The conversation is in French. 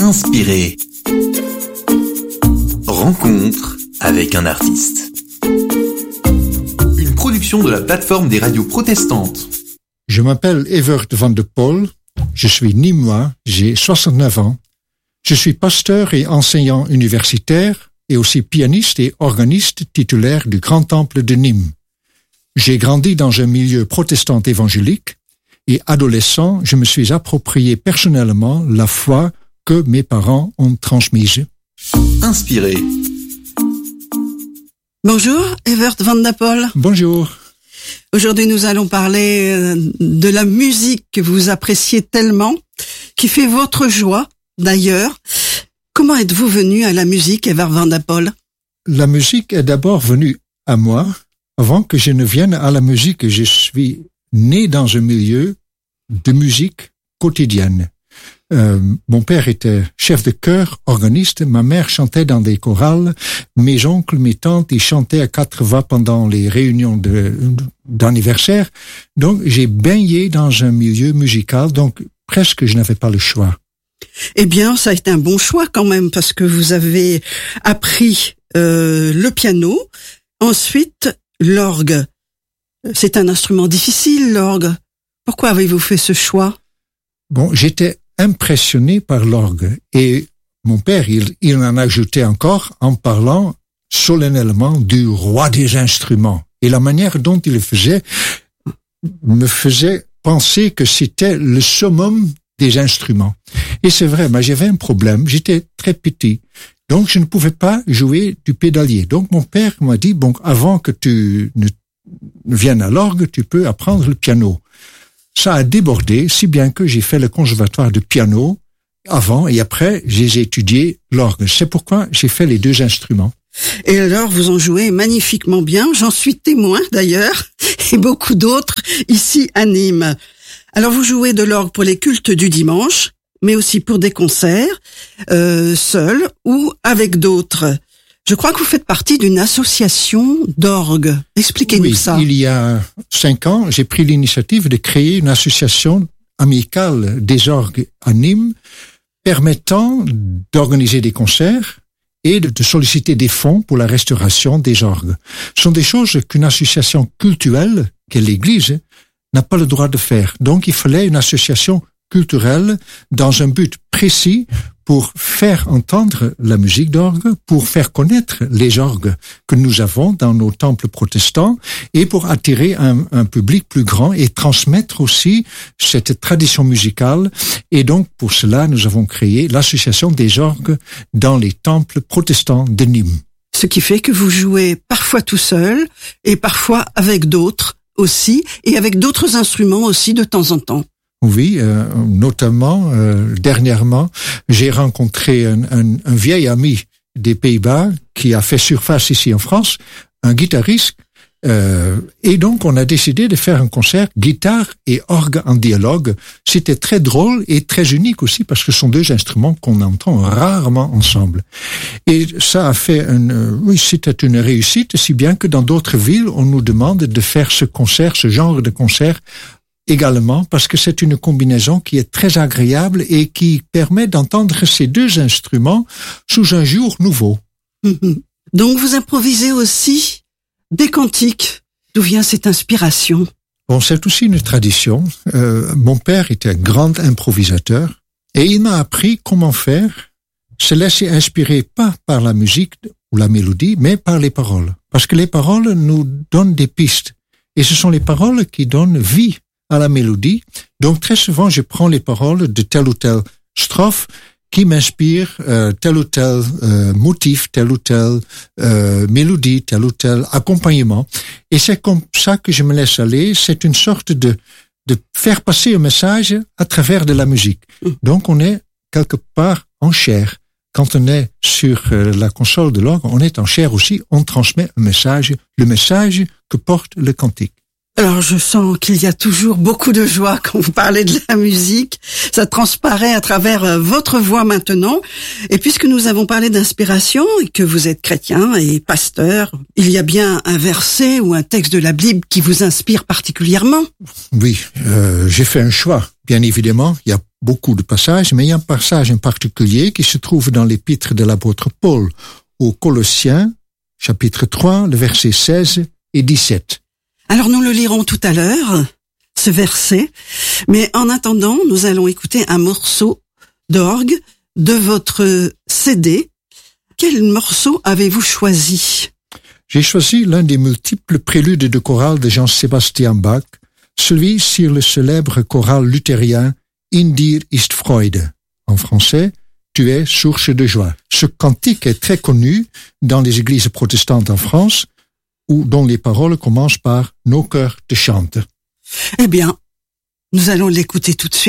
Inspiré. Rencontre avec un artiste. Une production de la plateforme des radios protestantes. Je m'appelle Evert van de Pol, je suis nîmois, j'ai 69 ans. Je suis pasteur et enseignant universitaire et aussi pianiste et organiste titulaire du Grand Temple de Nîmes. J'ai grandi dans un milieu protestant évangélique et adolescent, je me suis approprié personnellement la foi que mes parents ont transmise. Inspiré. Bonjour, Evert van de Pol. Bonjour. Aujourd'hui, nous allons parler de la musique que vous appréciez tellement, qui fait votre joie, d'ailleurs. Comment êtes-vous venu à la musique, Evert van de Pol? La musique est d'abord venue à moi. Avant que je ne vienne à la musique, je suis né dans un milieu de musique quotidienne. Mon père était chef de chœur, organiste, ma mère chantait dans des chorales, mes oncles, mes tantes, ils chantaient à quatre voix pendant les réunions d'anniversaire. Donc, j'ai baigné dans un milieu musical, donc presque je n'avais pas le choix. Eh bien, ça a été un bon choix quand même, parce que vous avez appris le piano, ensuite l'orgue. C'est un instrument difficile, l'orgue. Pourquoi avez-vous fait ce choix? Bon, j'étais impressionné par l'orgue et mon père, il en ajoutait encore en parlant solennellement du roi des instruments. Et la manière dont il le faisait me faisait penser que c'était le summum des instruments. Et c'est vrai, mais j'avais un problème, j'étais très petit. Donc, je ne pouvais pas jouer du pédalier. Donc, mon père m'a dit, bon, avant que tu ne viennes à l'orgue, tu peux apprendre le piano. Ça a débordé, si bien que j'ai fait le conservatoire de piano avant et après, j'ai étudié l'orgue. C'est pourquoi j'ai fait les deux instruments. Et alors, vous en jouez magnifiquement bien. J'en suis témoin, d'ailleurs, et beaucoup d'autres ici à Nîmes. Alors, vous jouez de l'orgue pour les cultes du dimanche, mais aussi pour des concerts, seuls ou avec d'autres. Je crois que vous faites partie d'une association d'orgue. Expliquez-nous ça. Il y a 5 ans, j'ai pris l'initiative de créer une association amicale des orgues à Nîmes, permettant d'organiser des concerts et de solliciter des fonds pour la restauration des orgues. Ce sont des choses qu'une association cultuelle, qu'est l'Église, n'a pas le droit de faire. Donc, il fallait une association culturelle dans un but précis pour faire entendre la musique d'orgue, pour faire connaître les orgues que nous avons dans nos temples protestants et pour attirer un public plus grand et transmettre aussi cette tradition musicale. Et donc, pour cela, nous avons créé l'association des orgues dans les temples protestants de Nîmes. Ce qui fait que vous jouez parfois tout seul et parfois avec d'autres aussi et avec d'autres instruments aussi de temps en temps. Oui, notamment, dernièrement, j'ai rencontré un vieil ami des Pays-Bas qui a fait surface ici en France, un guitariste, et donc on a décidé de faire un concert guitare et orgue en dialogue. C'était très drôle et très unique aussi parce que ce sont deux instruments qu'on entend rarement ensemble. Et ça a fait c'était une réussite, si bien que dans d'autres villes, on nous demande de faire ce concert, ce genre de concert également, parce que c'est une combinaison qui est très agréable et qui permet d'entendre ces deux instruments sous un jour nouveau. Donc vous improvisez aussi des cantiques. D'où vient cette inspiration? Bon, c'est aussi une tradition. Mon père était un grand improvisateur et il m'a appris comment faire, se laisser inspirer pas par la musique ou la mélodie, mais par les paroles. Parce que les paroles nous donnent des pistes et ce sont les paroles qui donnent vie à la mélodie. Donc, très souvent, je prends les paroles de telle ou telle strophe qui m'inspire tel ou tel motif, telle ou telle mélodie, tel ou tel accompagnement. Et c'est comme ça que je me laisse aller. C'est une sorte de faire passer un message à travers de la musique. Donc, on est quelque part en chair. Quand on est sur la console de l'orgue, on est en chair aussi. On transmet un message, le message que porte le cantique. Alors, je sens qu'il y a toujours beaucoup de joie quand vous parlez de la musique. Ça transparaît à travers votre voix maintenant. Et puisque nous avons parlé d'inspiration et que vous êtes chrétien et pasteur, il y a bien un verset ou un texte de la Bible qui vous inspire particulièrement? Oui, j'ai fait un choix. Bien évidemment, il y a beaucoup de passages, mais il y a un passage en particulier qui se trouve dans l'épître de l'apôtre Paul aux Colossiens, chapitre 3, le verset 16 et 17. Alors nous le lirons tout à l'heure, ce verset, mais en attendant, nous allons écouter un morceau d'orgue de votre CD. Quel morceau avez-vous choisi? J'ai choisi l'un des multiples préludes de chorale de Jean-Sébastien Bach, celui sur le célèbre choral luthérien In dir ist Freude. En français, tu es source de joie. Ce cantique est très connu dans les églises protestantes en France, dont les paroles commencent par « Nos cœurs te chantent ». Eh bien, nous allons l'écouter tout de suite.